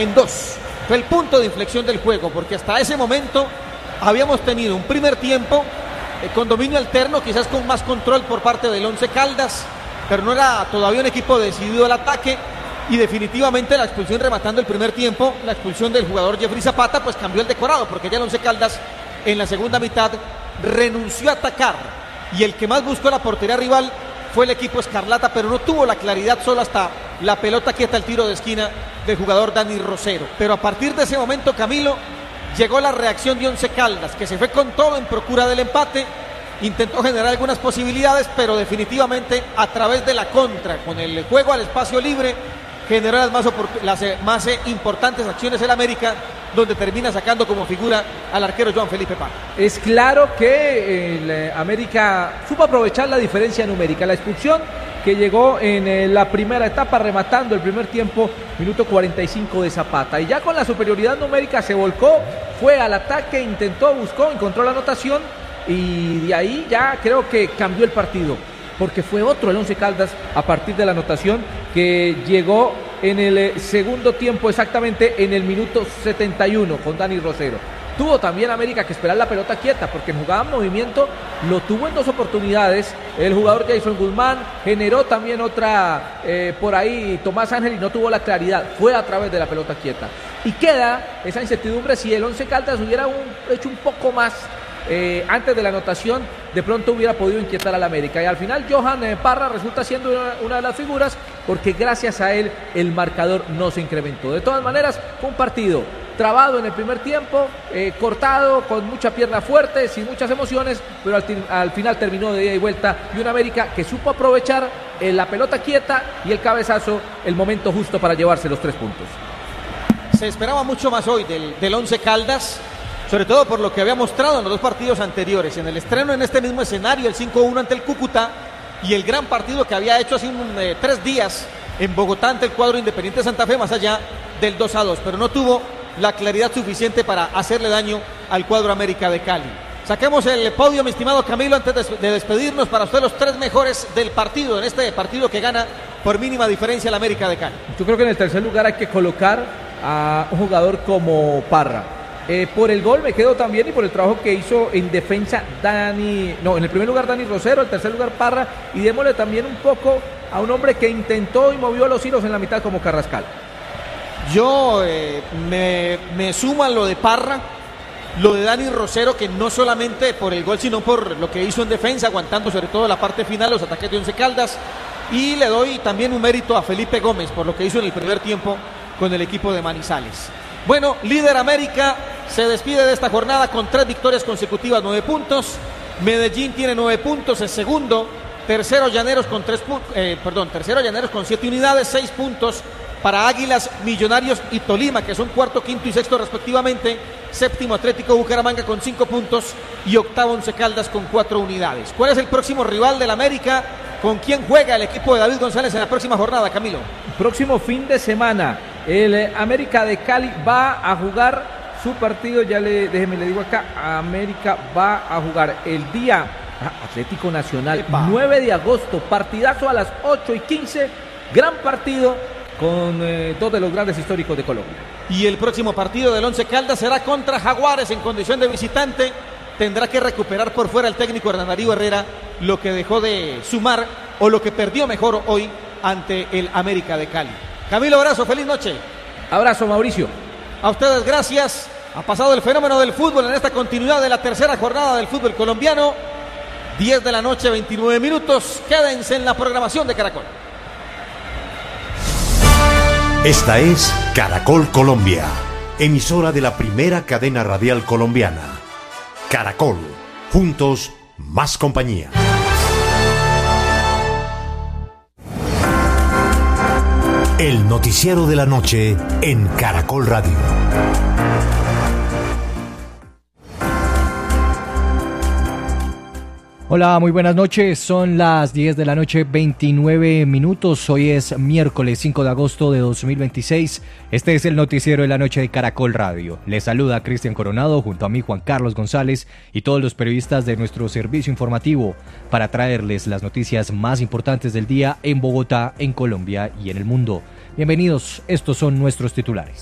en dos. Fue el punto de inflexión del juego, porque hasta ese momento habíamos tenido un primer tiempo con dominio alterno, quizás con más control por parte del Once Caldas, pero no era todavía un equipo decidido al ataque. Y definitivamente la expulsión rematando el primer tiempo, la expulsión del jugador Jeffrey Zapata, pues cambió el decorado, porque ya el Once Caldas en la segunda mitad renunció a atacar, y el que más buscó la portería rival fue el equipo escarlata, pero no tuvo la claridad, solo hasta la pelota quieta, el tiro de esquina del jugador Dani Rosero. Pero a partir de ese momento, Camilo, llegó la reacción de Once Caldas, que se fue con todo en procura del empate, intentó generar algunas posibilidades, pero definitivamente a través de la contra, con el juego al espacio libre, generó las más importantes acciones en América, donde termina sacando como figura al arquero Joan Felipe Parra. Es claro que el América supo aprovechar la diferencia numérica, la expulsión que llegó en la primera etapa, rematando el primer tiempo, minuto 45 de Zapata, y ya con la superioridad numérica se volcó, fue al ataque, intentó, buscó, encontró la anotación, y de ahí ya creo que cambió el partido, porque fue otro el Once Caldas a partir de la anotación que llegó en el segundo tiempo, exactamente en el minuto 71 con Dani Rosero. Tuvo también América que esperar la pelota quieta, porque en jugada en movimiento lo tuvo en dos oportunidades el jugador Jason Guzmán, generó también otra por ahí Tomás Ángel y no tuvo la claridad, fue a través de la pelota quieta. Y queda esa incertidumbre si el Once Caldas hubiera hecho un poco más antes de la anotación, de pronto hubiera podido inquietar al América, y al final Johan Parra resulta siendo una de las figuras, porque gracias a él el marcador no se incrementó. De todas maneras, fue un partido trabado en el primer tiempo, cortado, con mucha pierna fuerte, sin muchas emociones, pero al final terminó de ida y vuelta, y un América que supo aprovechar la pelota quieta y el cabezazo, el momento justo para llevarse los 3 puntos. Se esperaba mucho más hoy del Once Caldas, sobre todo por lo que había mostrado en los 2 partidos anteriores, en el estreno en este mismo escenario, el 5-1 ante el Cúcuta, y el gran partido que había hecho hace 3 días en Bogotá ante el cuadro Independiente Santa Fe, más allá del 2-2, pero no tuvo la claridad suficiente para hacerle daño al cuadro América de Cali. Saquemos el podio, mi estimado Camilo, antes de despedirnos. Para usted los 3 mejores del partido, en este partido que gana por mínima diferencia el América de Cali. Yo creo que en el tercer lugar hay que colocar a un jugador como Parra. Por el gol me quedo también, y por el trabajo que hizo en defensa en el primer lugar Dani Rosero, en el tercer lugar Parra, y démosle también un poco a un hombre que intentó y movió los hilos en la mitad como Carrascal. Yo me sumo a lo de Parra, lo de Dani Rosero, que no solamente por el gol, sino por lo que hizo en defensa, aguantando sobre todo la parte final, los ataques de Once Caldas, y le doy también un mérito a Felipe Gómez por lo que hizo en el primer tiempo con el equipo de Manizales. Bueno, líder América se despide de esta jornada con 3 victorias consecutivas, 9 puntos. Medellín tiene 9 puntos, es segundo. Tercero Llaneros con 7 unidades, 6 puntos para Águilas, Millonarios y Tolima, que son cuarto, quinto y sexto respectivamente. Séptimo Atlético Bucaramanga con 5 puntos y octavo Once Caldas con 4 unidades. ¿Cuál es el próximo rival del América? ¿Con quién juega el equipo de David González en la próxima jornada, Camilo? Próximo fin de semana, el América de Cali va a jugar su partido, déjeme le digo acá, América va a jugar el día Atlético Nacional, 9 de agosto, partidazo a las 8:15, gran partido con 2 de los grandes históricos de Colombia. Y el próximo partido del Once Caldas será contra Jaguares en condición de visitante. Tendrá que recuperar por fuera el técnico Hernán Darío Herrera lo que dejó de sumar, o lo que perdió mejor hoy ante el América de Cali. Camilo, abrazo, feliz noche. Abrazo, Mauricio. A ustedes gracias. Ha pasado el fenómeno del fútbol en esta continuidad de la tercera jornada del fútbol colombiano. 10 de la noche, 29 minutos. Quédense en la programación de Caracol. Esta es Caracol Colombia, emisora de la primera cadena radial colombiana. Caracol, juntos, más compañía. El noticiero de la noche en Caracol Radio. Hola, muy buenas noches. Son las 10 de la noche, 29 minutos. Hoy es miércoles 5 de agosto de 2026. Este es el noticiero de la noche de Caracol Radio. Les saluda Cristian Coronado junto a mí, Juan Carlos González, y todos los periodistas de nuestro servicio informativo para traerles las noticias más importantes del día en Bogotá, en Colombia y en el mundo. Bienvenidos, estos son nuestros titulares.